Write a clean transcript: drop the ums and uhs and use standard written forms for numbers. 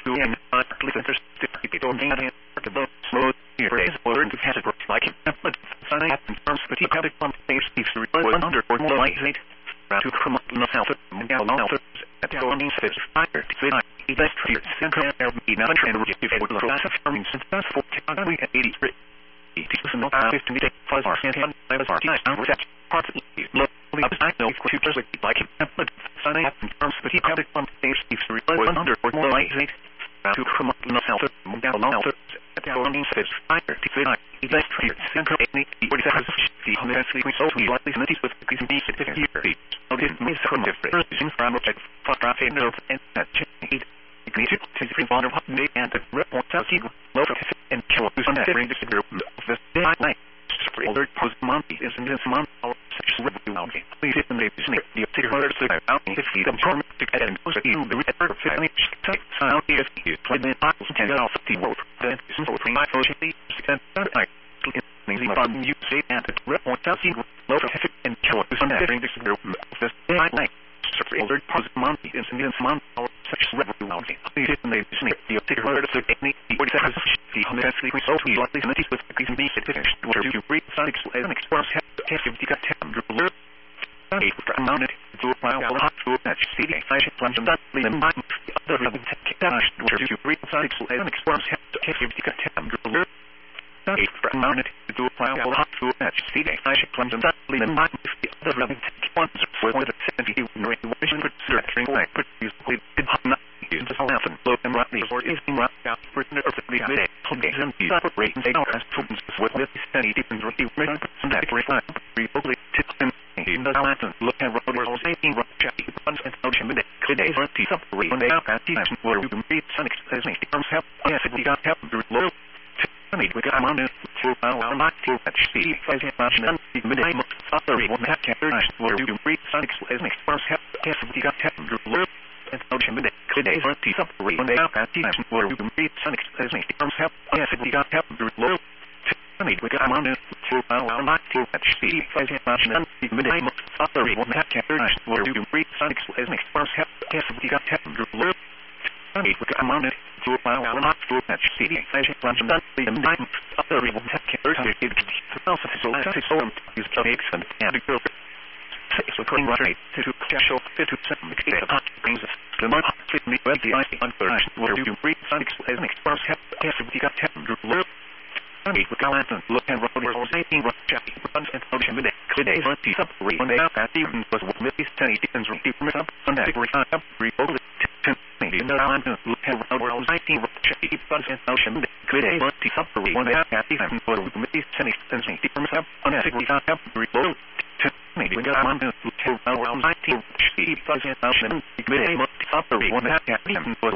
doing please interested people getting the boat slow phrase or into categories like but signing up in terms of the topic from safety under or more like it to promote the health of the at the only service fire to say electric center be not and if it would last from successful technically at 83 it is not obvious to me that for our hand I was parts of the I know for two years like but signing up in terms of the topic from safety under or more like it to promote the health of the at the only service fire to say electric center or the honestly so we like these with these here this means from different using from object for traffic and change ignited to the water day and the report tells you low and kill on that bring this group of the night older post month is in this month or sexual revenue please hit the the particular out in 50 the term to get and push you the record of family sound if you play the bottles and get off the world then so three my socially from you say and the report tells you low and kill on that bring this group of the night older post month is in this month or sexual revenue please hit the particular technique what is the honestly so we like these with these be finished where you read sonics and express have you got temper mounted to file hot to match CD I should plan that the mind other cash where you read sonics and express have you got temper mounted to file hot to match CD I should plan that the mind the other ones for the 70 revision for directing like but you did not use the often low and right or is in right out for the day and the operating they are as tools with steady different review and that probably tip and in the Latin look at road saving rock checking funds and ocean minute could they run the summary when they are at the where you can read sonic as me terms help yes we got help low we got on it to not to see as you mentioned the minute summary one that can where you can read sonic as me terms help yes we got help low and ocean minute could they run the summary when they are at the where you can read sonic as me terms help yes we got help low we got on it to not to see as you mentioned the minute summary one that can where you can read sonic as me terms help yes we got help low we got on it to not to see as you mentioned the minute summary one that can so is excellent and the girl so calling right to show fit to some extent brings us the month fit me with the icy unfurnished where you can read sonic as an express help yes we got temper low we got lantern look at road or saving rock checking runs and ocean minute could they run the summary when they are at even was with Miss Tenny Dickens from up on that up revolt in the island look at road or saving rock checking runs and ocean minute could they run the summary when they are at even was with Miss Tenny Dickens from up on that up revolt we got on to around 19 she doesn't know she may summary when that even was